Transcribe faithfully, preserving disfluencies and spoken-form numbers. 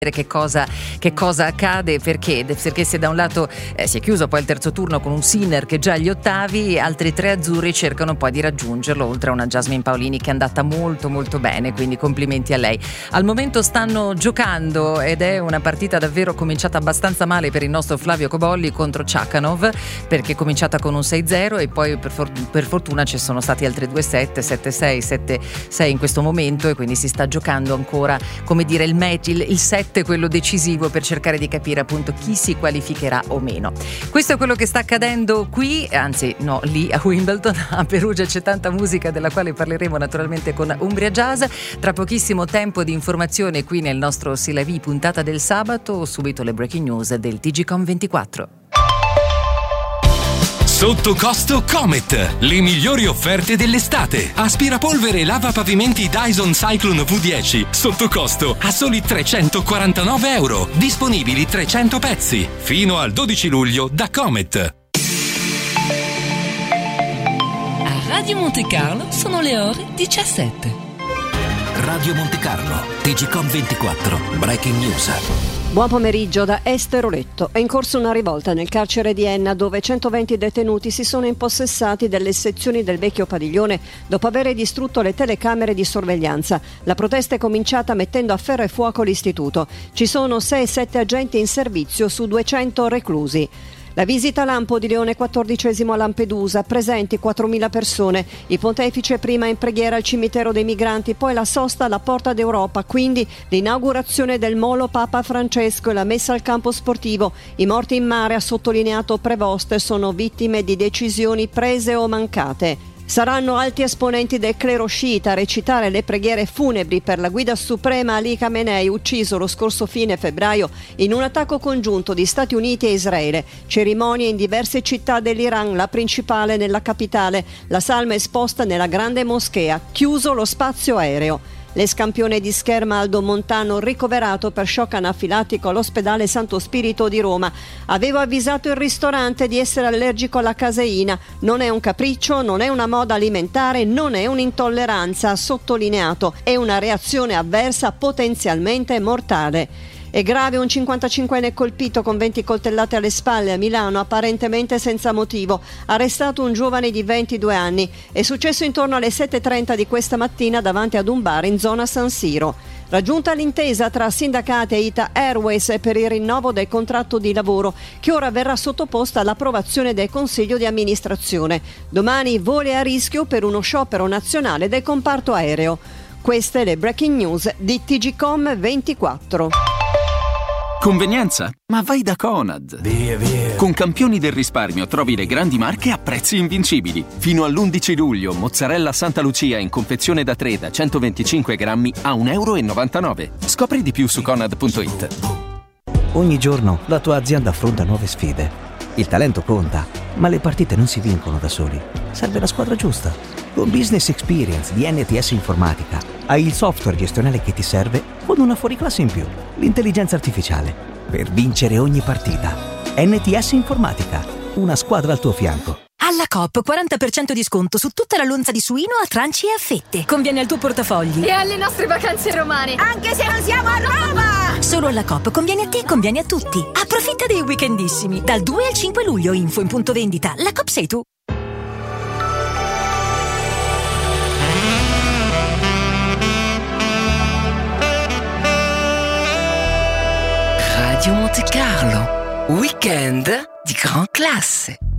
Che cosa, che cosa accade, perché perché se da un lato eh, si è chiuso poi il terzo turno con un Sinner che è già agli ottavi, altri tre azzurri cercano poi di raggiungerlo, oltre a una Jasmine Paolini che è andata molto molto bene, quindi complimenti a lei. Al momento stanno giocando ed è una partita davvero cominciata abbastanza male per il nostro Flavio Cobolli contro Chakhanov, perché è cominciata con un sei zero e poi per, for- per fortuna ci sono stati altri due sette, sette sei, sette sei in questo momento, e quindi si sta giocando ancora, come dire, il match, il, il set, quello decisivo per cercare di capire appunto chi si qualificherà o meno. Questo è quello che sta accadendo qui, anzi no, lì a Wimbledon. A Perugia c'è tanta musica della quale parleremo naturalmente con Umbria Jazz. Tra pochissimo tempo di informazione qui nel nostro C'est la vie puntata del sabato, subito le breaking news del T G Com ventiquattro. Sotto costo Comet, le migliori offerte dell'estate. Aspirapolvere e lavapavimenti Dyson Cyclone V dieci, sotto costo a soli trecentoquarantanove euro. Disponibili trecento pezzi. Fino al dodici luglio da Comet. A Radio Monte Carlo sono le ore diciassette. Radio Monte Carlo, T G Com ventiquattro, breaking news. Buon pomeriggio da Estero Letto. È in corso una rivolta nel carcere di Enna, dove centoventi detenuti si sono impossessati delle sezioni del vecchio padiglione dopo aver distrutto le telecamere di sorveglianza. La protesta è cominciata mettendo a ferro e fuoco l'istituto. Ci sono sei sette agenti in servizio su duecento reclusi. La visita lampo di Leone quattordicesimo a Lampedusa, presenti quattromila persone. Il pontefice prima in preghiera al cimitero dei migranti, poi la sosta alla Porta d'Europa, quindi l'inaugurazione del Molo Papa Francesco e la messa al campo sportivo. I morti in mare, ha sottolineato Prevost, sono vittime di decisioni prese o mancate. Saranno alti esponenti del clero sciita a recitare le preghiere funebri per la guida suprema Ali Khamenei, ucciso lo scorso fine febbraio in un attacco congiunto di Stati Uniti e Israele. Cerimonie in diverse città dell'Iran, la principale nella capitale. La salma esposta nella grande moschea, chiuso lo spazio aereo. L'escampione di scherma Aldo Montano, ricoverato per shock anafilattico all'ospedale Santo Spirito di Roma. Avevo avvisato il ristorante di essere allergico alla caseina. Non è un capriccio, non è una moda alimentare, non è un'intolleranza, ha sottolineato. È una reazione avversa potenzialmente mortale. È grave un cinquantacinquenne colpito con venti coltellate alle spalle a Milano, apparentemente senza motivo. Arrestato un giovane di ventidue anni. È successo intorno alle sette e trenta di questa mattina davanti ad un bar in zona San Siro. Raggiunta l'intesa tra sindacati e Ita Airways per il rinnovo del contratto di lavoro, che ora verrà sottoposta all'approvazione del Consiglio di amministrazione. Domani voli a rischio per uno sciopero nazionale del comparto aereo. Queste le breaking news di T G Com ventiquattro. Convenienza? Ma vai da Conad! Via, via! Con Campioni del Risparmio trovi le grandi marche a prezzi invincibili. Fino all'undici luglio, mozzarella Santa Lucia in confezione da tre da centoventicinque grammi a un euro e novantanove. Scopri di più su conad punto it. Ogni giorno la tua azienda affronta nuove sfide. Il talento conta, ma le partite non si vincono da soli. Serve la squadra giusta. Con Business Experience di N T S Informatica hai il software gestionale che ti serve con una fuoriclasse in più, l'intelligenza artificiale, per vincere ogni partita. N T S Informatica, una squadra al tuo fianco. Alla Coop quaranta per cento di sconto su tutta la lonza di suino a tranci e a fette. Conviene al tuo portafogli e alle nostre vacanze romane, anche se non siamo a Roma! Solo alla Coop conviene a te, conviene a tutti. Approfitta dei weekendissimi. Dal due al cinque luglio, info in punto vendita. La Coop sei tu. Radio Monte Carlo, weekend di gran classe.